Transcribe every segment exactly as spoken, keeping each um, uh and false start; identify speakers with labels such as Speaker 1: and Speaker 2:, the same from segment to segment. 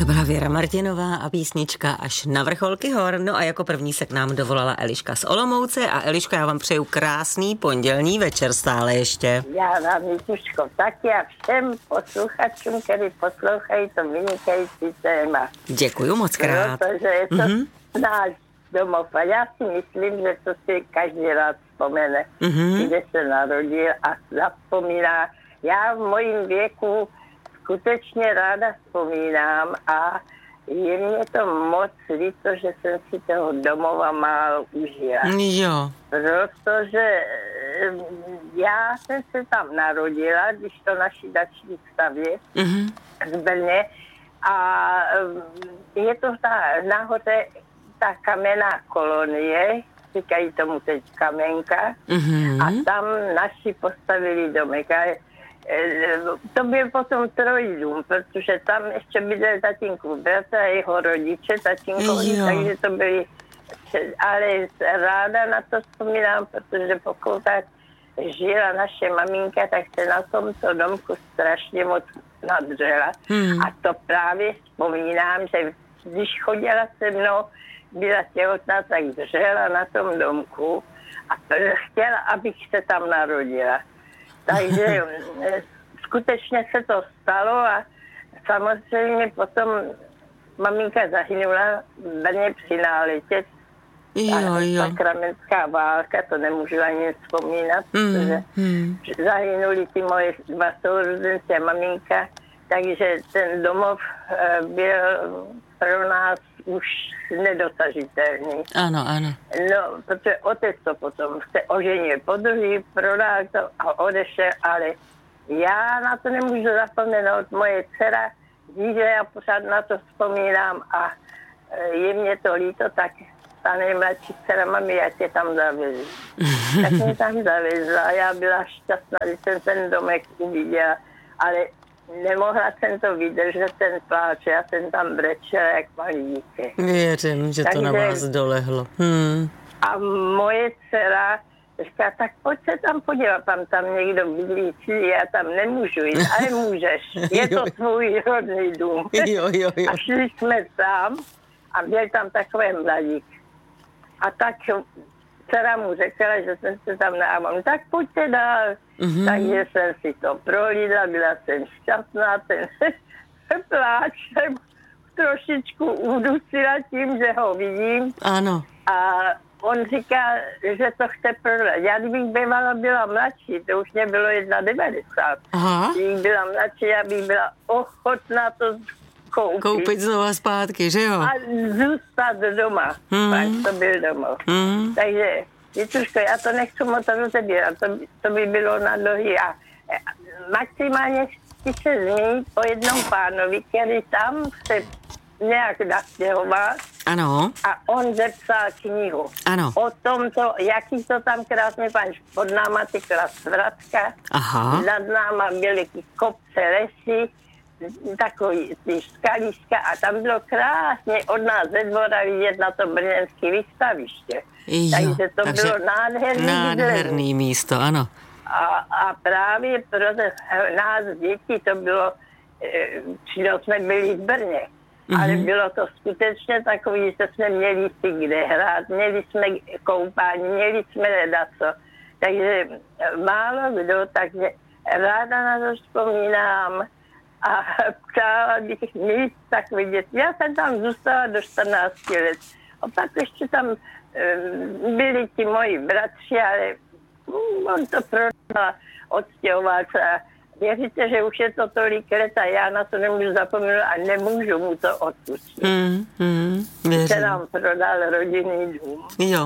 Speaker 1: To byla Věra Martinová a písnička Až na vrcholky hor. No a jako první se k nám dovolala Eliška z Olomouce. A Eliška, já vám přeju krásný pondělní večer stále ještě.
Speaker 2: Já vám, Jituško, taky a všem posluchačům, kteří poslouchají to vynikající téma.
Speaker 1: Děkuju moc krát.
Speaker 2: Protože je to mm-hmm. náš domov a já si myslím, že to si každý rád vzpomene, mm-hmm. kde se narodil a zapomíná. Já v mojím věku skutečně ráda vzpomínám a je mě to moc líto, že jsem si toho domova málo užila.
Speaker 1: Jo.
Speaker 2: Protože já jsem se tam narodila, když to naší dační stavě mm-hmm. v Brně a je to ta, nahoře ta kamenná kolonie, říkají tomu teď Kamenka mm-hmm. a tam naši postavili domek. A to byl potom trojdům, protože tam ještě bydlel tatínkův bratr a jeho rodiče, tatínkovi, takže to byly, ale ráda na to vzpomínám, protože pokud tak žila naše maminka, tak se na tomto domku strašně moc nadřela. Hmm. A to právě vzpomínám, že když chodila se mnou, byla těhotná, tak dřela na tom domku a chtěla, abych se tam narodila. Takže skutečně se to stalo a samozřejmě potom maminka zahynula v Brně při náletě.
Speaker 1: Jo, jo.
Speaker 2: Sakramentská válka, to nemůžu ani vzpomínat, mm, protože mm. zahynuli ty moje dva sourozenci a maminka, takže ten domov byl pro nás už nedosažitelný.
Speaker 1: Ano, ano.
Speaker 2: No, protože otec to potom se oženil po druhý, prodal to a odešel, ale já na to nemůžu zapomenout. Moje dcera ví, že já pořád na to vzpomínám a je mě to líto, tak ta nejmladší dcera, mami, já tě tam zavezu. Tak mě tam zavezla a já byla šťastná, když jsem ten domek uviděla, ale nemohla jsem to vydržet, ten pláč, já jsem tam brečela jak malý dítě.
Speaker 1: Věřím, že
Speaker 2: takže,
Speaker 1: to na vás dolehlo. Hmm.
Speaker 2: A moje dcera říká, tak pojď se tam podívat, tam tam někdo bydlí, já tam nemůžu jít, ale můžeš, je to tvůj rodný dům.
Speaker 1: Jo, jo, jo.
Speaker 2: A šli jsme tam a byl tam takový mladík. A tak dcera mu řekla, že jsem se tam neávám, tak pojďte dál. Mm-hmm. Takže jsem si to prohlídla, byla jsem šťastná, ten pláč jsem trošičku udusila tím, že ho vidím.
Speaker 1: Ano.
Speaker 2: A on říká, že to chce prodat. Já kdybych bývala byla mladší, to už mě bylo devadesát jedna. Kdybych byla mladší, já bych byla ochotná to koupit.
Speaker 1: Koupit znova zpátky, že jo?
Speaker 2: A zůstat doma. Mm. Pak to byl domov. Mm. Takže Jicuško, já to nechci moc rozebírat, to, to by bylo na dlouhý. A maximálně chci se zmínit o jednom pánovi, který tam se nějak nastěhoval.
Speaker 1: Ano.
Speaker 2: A on zepsal knihu.
Speaker 1: Ano.
Speaker 2: O tomto, jaký to tam krásně pan, pod náma tykla svratka.
Speaker 1: Aha.
Speaker 2: Nad náma byly kopce, lesy, takový ty skaliska a tam bylo krásně od nás ze dvora vidět na to brněnské výstaviště. Jo, takže to takže bylo nádherný,
Speaker 1: nádherný místo, ano.
Speaker 2: A, a právě pro nás děti to bylo, přitom jsme byli v Brně, mm-hmm. ale bylo to skutečně takový, že jsme měli si kde hrát, měli jsme koupání, měli jsme ledaco. Takže málo kdo, takže ráda na to vzpomínám. A přála bych mít takový děti. Já jsem tam zůstala do čtrnácti let. A pak ještě tam um, byli ti moji bratři, ale um, on to prodal, odstěhoval se. Věříte, že už je to tolik let a já na to nemůžu zapomenout a nemůžu mu to odpustit.
Speaker 1: Mm, mm,
Speaker 2: se nám prodal rodinný dům.
Speaker 1: Jo.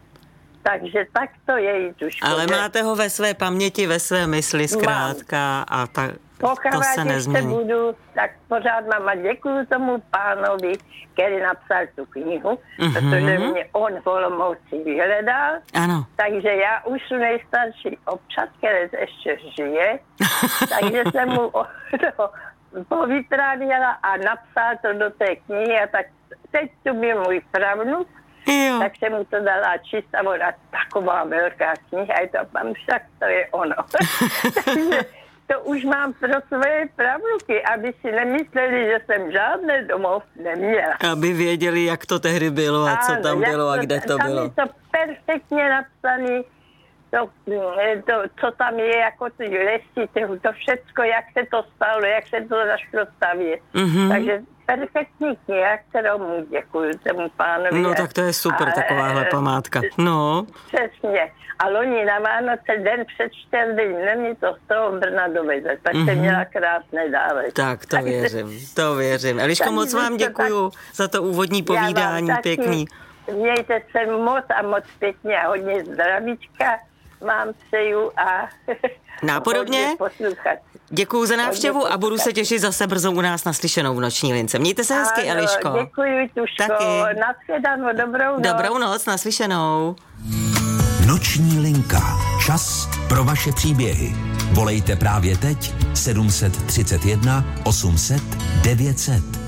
Speaker 2: Takže tak to je, Jituško.
Speaker 1: Ale máte ho ve své paměti, ve své mysli zkrátka a tak. To se nezmění.
Speaker 2: Budu, tak pořád mám a děkuju tomu pánovi, který napsal tu knihu, mm-hmm. protože mě on v Olomouci vyhledal.
Speaker 1: Ano.
Speaker 2: Takže já už jsem nejstarší občas, který ještě žije, takže jsem mu to povytrávěla a napsal to do té knihy a tak teď tu byl můj pravnuk, jo. Tak jsem mu to dala číst a ona taková velká kniha, a to tam však to je ono. Takže to už mám pro svoje pravnuky, aby si nemysleli, že jsem žádné domov neměla.
Speaker 1: Aby věděli, jak to tehdy bylo a co tam bylo a kde to
Speaker 2: tam
Speaker 1: bylo.
Speaker 2: Tam je to perfektně napsané, to, to, co tam je, jako ty lesy, to všecko, jak se to stalo, jak se to zašlo stavět. Mm-hmm. Takže perfektní kniha, kterou mu děkuju tomu pánovi.
Speaker 1: No tak to je super, a, takováhle památka. No.
Speaker 2: Přesně. A loni na Vánoce, den před čtyřmi dny, to z toho Brna doveze. Tak mm-hmm. jsem měla krásné dávek.
Speaker 1: Tak to věřím, to věřím. Eliško, moc vám děkuju tak, za to úvodní povídání, pěkný.
Speaker 2: Mějte se moc a moc pěkně a hodně zdravíčka vám přeju a
Speaker 1: nápodobně. Děkuju za návštěvu a budu se těšit zase brzo u nás naslyšenou v Noční lince. Mějte se hezky, ano, Eliško.
Speaker 2: Děkuji, Tuško. Taky. Nashledanou, dobrou noc.
Speaker 1: Dobrou noc, naslyšenou.
Speaker 3: Noční linka. Čas pro vaše příběhy. Volejte právě teď sedm set třicet jedna osm set devět set.